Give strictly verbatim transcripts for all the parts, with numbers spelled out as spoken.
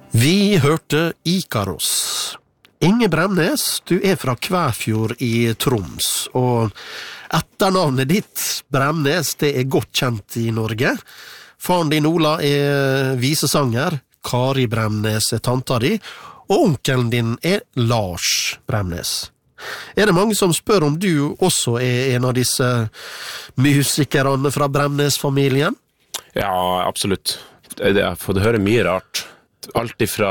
Vi hørte Ikaros. Inge Bremnes, du er fra Kvæfjord i Troms, og etternavnet ditt, Bremnes, det er godt kjent i Norge. Faren din Ola er visesanger, Kari Bremnes er tanta di, og onkelen din er Lars Bremnes. Er det mange som spør om du også er en av disse musikerne fra Bremnes-familien? Ja, absolutt. Jeg har fått høre mye rart. Alt ifra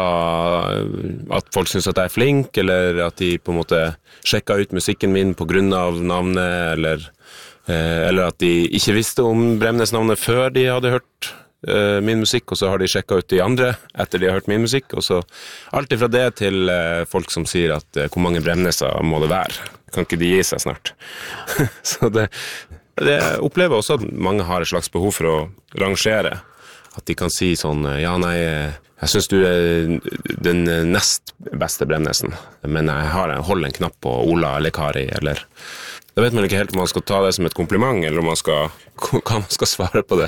at folk synes at jeg er flink, eller at de på en måte sjekker ut musikken min på grunn av navnet, eller, eh, eller at de ikke visste om Bremnes-navnet før de hadde hørt eh, min musikk, og så har de sjekket ut de andre etter de har hørt min musikk, og så alt ifra det til eh, folk som sier at eh, hvor mange Bremneser må det være? Kan ikke de gi seg snart? Så det, det opplever også at mange har et slags behov for å rangere, at de kan si sånn, ja nei, jeg synes du er den nest beste Bremnesen, men jeg har en, hold en knapp på Ola eller Kari, eller da vet man ikke helt om man skal ta det som et kompliment, eller om man skal, hva man skal svare på det.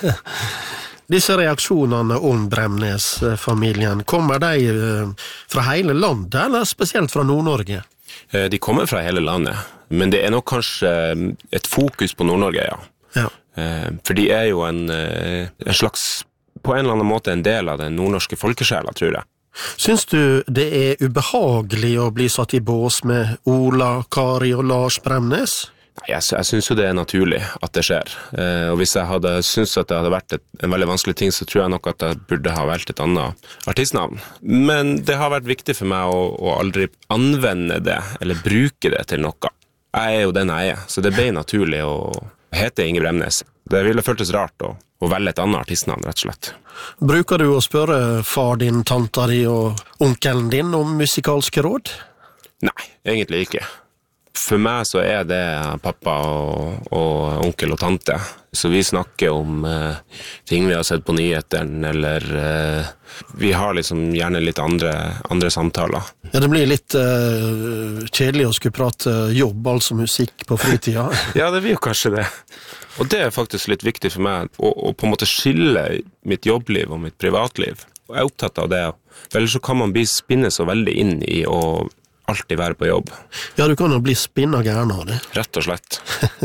Disse reaksjonene om Bremnes-familien, kommer de fra hele landet, eller spesielt fra Nord-Norge? De kommer fra hele landet, men det er nok kanskje et fokus på Nord-Norge, ja. Ja. For de er jo en, en slags, på en eller annen måte en del av den nordnorske folkesjela, tror jeg. Syns du det er ubehagelig å bli satt i bås med Ola, Kari og Lars Bremnes? Jeg, jeg synes jo det er naturlig at det skjer. Og hvis jeg hadde syntes at det hadde vært et, en veldig vanskelig ting, så tror jeg nok at jeg burde ha valgt et annet artistnavn. Men det har vært viktig for meg å, å aldri anvende det, eller bruke det til noe. Jeg er jo den jeg er, så det ble naturlig å hete Inge Bremnes. Det ville føltes rart å, å velge et annet artistnavn, rett og slett. Bruker du å spørre far din, tanta di og onkelen din om musikalske råd? Nei, egentlig ikke. For meg så er det pappa og, og onkel og tante. Så vi snakker om eh, ting vi har sett på nyhetene, eller eh, vi har liksom gjerne litt andre, andre samtaler. Ja, det blir litt eh, kjedelig å skulle prate jobb, altså musikk på fritida. Ja, det blir jo kanskje det. Og det er faktisk litt viktig for meg, å, å på en måte skille mitt jobbliv og mitt privatliv. Og jeg er opptatt av det, for ellers så kan man bli spinnet så veldig inn i å alltid være på jobb. Ja, du kan jo bli spinnet gærne av det. Rett og slett.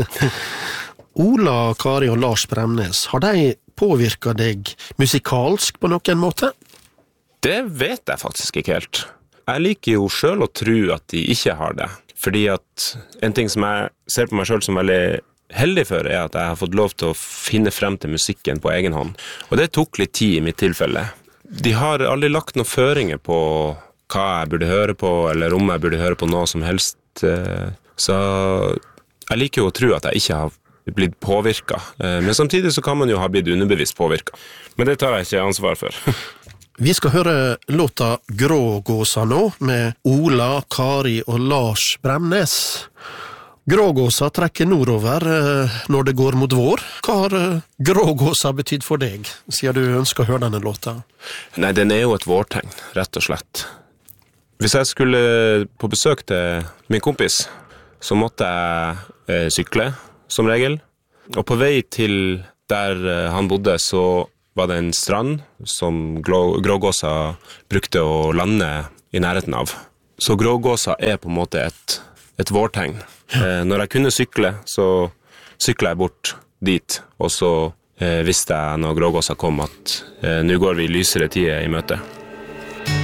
Ola, Kari og Lars Bremnes, har de påvirket deg musikalsk på noen måte? Det vet jeg faktisk ikke helt. Jeg liker jo selv å tro at de ikke har det. Fordi at en ting som jeg ser på meg selv som veldig heldig for, er at jeg har fått lov til å finne frem til musikken på egen hånd. Og det tok litt tid i mitt tilfelle. De har aldri lagt noen føringer på hva jeg burde høre på, eller om jeg burde høre på noe som helst. Så jeg liker jo å tro at jeg ikke har blitt påvirket. Men samtidig så kan man jo ha blitt underbevisst påvirket. Men det tar jeg ikke ansvar for. Vi skal høre låta Grågåsa nå, med Ola, Kari og Lars Bremnes. Grågåsa trekker nordover når det går mot vår. Hva har grågåsa betydd for deg, siden du ønsker å høre denne låta? Nei, den er jo et vårtegn, rett og slett. Hvis jeg skulle på besøk til min kompis, så måtte jeg eh, sykle, som regel. Og på vei til der eh, han bodde, så var det en strand som grå, grågåsa brukte å lande i nærheten av. Så grågåsa er på en måte et, et vårtegn. Eh, når jeg kunne sykle, så syklet jeg bort dit, og så eh, visste jeg når grågåsa kom at eh, nå går vi lysere tider i møte.